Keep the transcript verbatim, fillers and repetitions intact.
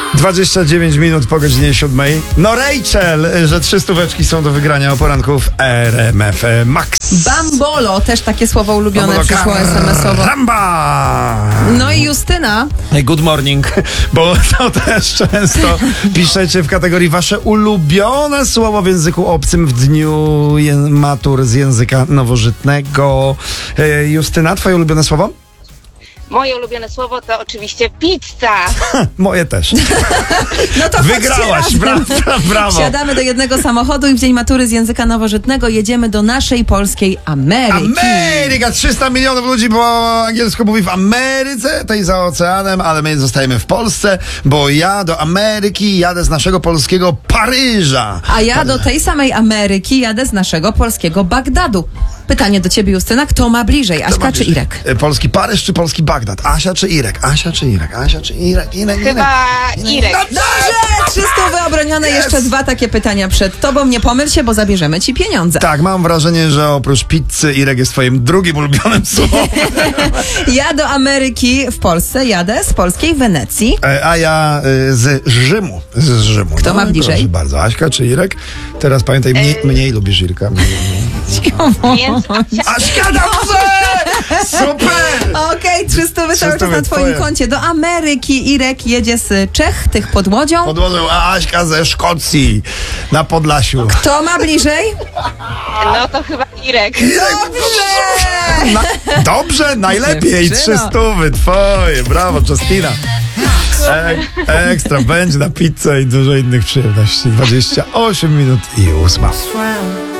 dwadzieścia dziewięć minut po godzinie siódmej. No Rachel, że trzy stóweczki są do wygrania o poranku w R M F Max. Bambolo, też takie słowo ulubione Bambolo, przyszło es em esowo. Ramba! No i Justyna. Good morning, bo to też często piszecie w kategorii wasze ulubione słowo w języku obcym w dniu je- matur z języka nowożytnego. E, Justyna, twoje ulubione słowo? Moje ulubione słowo to oczywiście pizza. Moje też. No to Wygrałaś, chodźcie brawo, razem. brawo. Wsiadamy do jednego samochodu i w dzień matury z języka nowożytnego jedziemy do naszej polskiej Ameryki. Ameryka! trzysta milionów ludzi po angielsku mówi w Ameryce, tej za oceanem, ale my zostajemy w Polsce, bo ja do Ameryki jadę z naszego polskiego Paryża. A ja do tej samej Ameryki jadę z naszego polskiego Bagdadu. Pytanie do ciebie, Justyna, kto ma bliżej, Aśka ma czy bliżej? Irek? E, Polski Paryż czy polski Bagdad? Asia czy Irek? Asia czy Irek? Asia czy Irek? Irek, Irek. Chyba Irek. Dobrze! Trzysta wyobronione, Yes! jeszcze dwa takie pytania przed tobą. Nie pomyl się, bo zabierzemy ci pieniądze. Tak, mam wrażenie, że oprócz pizzy Irek jest twoim drugim ulubionym słowem. Ja do Ameryki w Polsce jadę z polskiej Wenecji. E, A ja e, z Rzymu. Z Rzymu. Kto ma bliżej? Proszę bardzo, Aśka czy Irek? Teraz pamiętaj, mniej, mniej lubisz Irka. Mniej, mniej. Więc Asia, Aśka, dobrze! Super! Okej, trzysta cały czas Trzysta na twoim twoje. koncie. Do Ameryki Irek jedzie z Czech, tych pod łodzią. Podłożył a Aśka ze Szkocji na Podlasiu. Kto ma bliżej? no to chyba Irek. Dobrze! Na, dobrze, najlepiej. Dziewczyno. Trzy stówy twoje. Brawo, Justina. Ek, ekstra, będzie na pizzę i dużo innych przyjemności. dwadzieścia osiem minut i ósma.